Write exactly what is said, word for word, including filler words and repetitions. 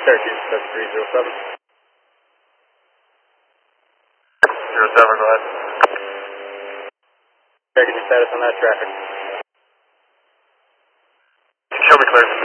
Syracuse, seven three zero seven. Zero seven, go ahead. Checking your status on that traffic. Show me clear.